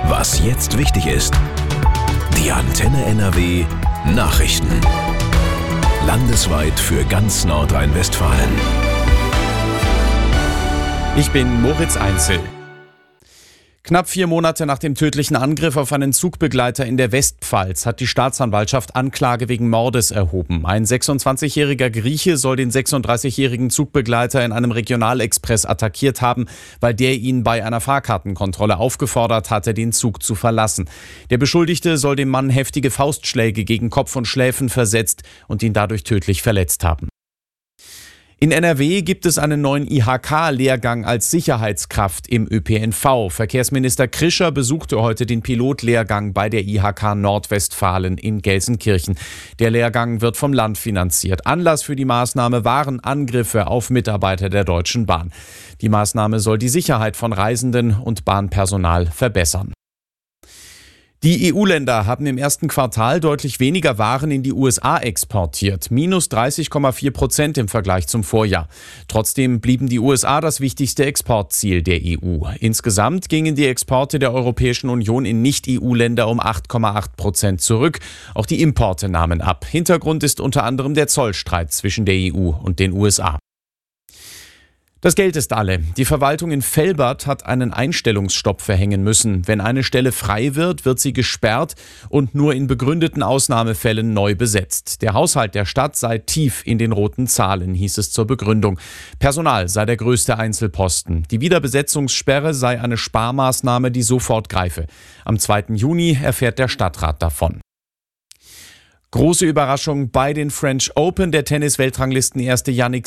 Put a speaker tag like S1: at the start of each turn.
S1: Was jetzt wichtig ist. Die Antenne NRW Nachrichten. Landesweit für ganz Nordrhein-Westfalen.
S2: Ich bin Moritz Einzel. Knapp 4 Monate nach dem tödlichen Angriff auf einen Zugbegleiter in der Westpfalz hat die Staatsanwaltschaft Anklage wegen Mordes erhoben. Ein 26-jähriger Grieche soll den 36-jährigen Zugbegleiter in einem Regionalexpress attackiert haben, weil der ihn bei einer Fahrkartenkontrolle aufgefordert hatte, den Zug zu verlassen. Der Beschuldigte soll dem Mann heftige Faustschläge gegen Kopf und Schläfen versetzt und ihn dadurch tödlich verletzt haben. In NRW gibt es einen neuen IHK-Lehrgang als Sicherheitskraft im ÖPNV. Verkehrsminister Krischer besuchte heute den Pilotlehrgang bei der IHK Nordwestfalen in Gelsenkirchen. Der Lehrgang wird vom Land finanziert. Anlass für die Maßnahme waren Angriffe auf Mitarbeiter der Deutschen Bahn. Die Maßnahme soll die Sicherheit von Reisenden und Bahnpersonal verbessern. Die EU-Länder haben im ersten Quartal deutlich weniger Waren in die USA exportiert, minus 30,4% im Vergleich zum Vorjahr. Trotzdem blieben die USA das wichtigste Exportziel der EU. Insgesamt gingen die Exporte der Europäischen Union in Nicht-EU-Länder um 8,8% zurück. Auch die Importe nahmen ab. Hintergrund ist unter anderem der Zollstreit zwischen der EU und den USA. Das Geld ist alle. Die Verwaltung in Velbert hat einen Einstellungsstopp verhängen müssen. Wenn eine Stelle frei wird, wird sie gesperrt und nur in begründeten Ausnahmefällen neu besetzt. Der Haushalt der Stadt sei tief in den roten Zahlen, hieß es zur Begründung. Personal sei der größte Einzelposten. Die Wiederbesetzungssperre sei eine Sparmaßnahme, die sofort greife. Am 2. Juni erfährt der Stadtrat davon. Große Überraschung bei den French Open. Der Tennis-Weltranglisten-Erste Jannik